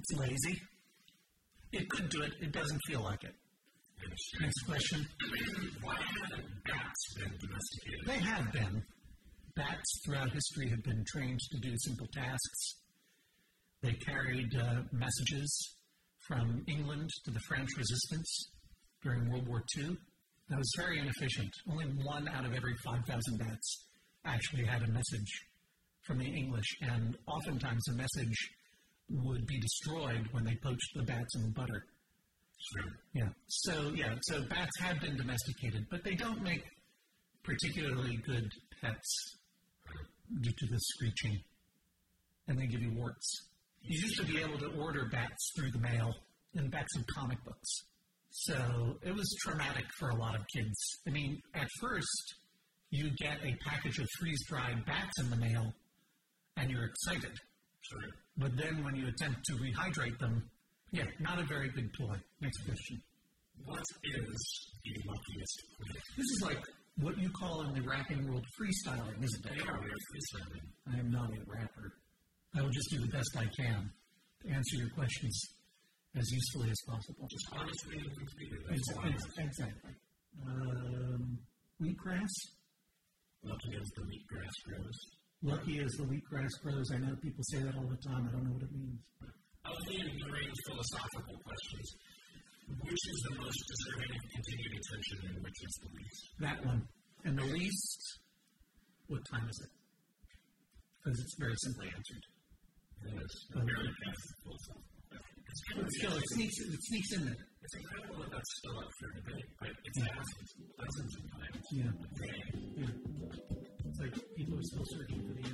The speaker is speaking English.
It's lazy. It could do it. It doesn't feel like it. Next question. Why haven't bats been domesticated? They have been. Bats throughout history have been trained to do simple tasks. They carried messages from England to the French resistance during World War II. That was very inefficient. Only 1 out of every 5,000 bats actually had a message from the English, and oftentimes the message would be destroyed when they poached the bats in the butter. Sure. So bats have been domesticated, but they don't make particularly good pets due to the screeching, and they give you warts. You used to be able to order bats through the mail in backs of comic books. So it was traumatic for a lot of kids. I mean, at first, you get a package of freeze-dried bats in the mail, and you're excited. Sure. But then when you attempt to rehydrate them, not a very good toy. Next question. What is the luckiest quiz? This is like what you call in the rapping world freestyling, isn't it? We are freestyling. I am not a rapper. I will just do the best I can to answer your questions as usefully as possible. Just honestly and completely. Exactly. Wheatgrass? Lucky as the wheatgrass grows. Lucky as the wheatgrass grows. I know people say that all the time. I don't know what it means. Of the enduring philosophical questions, which is the most deserving of continued attention and which is the least? That one. And the least, what time is it? Because it's very simply answered. It is. Very philosophical. It sneaks in there. It's incredible that that's still up for debate, but it's asked dozens of times. Yeah. It's like people are still searching for the answer.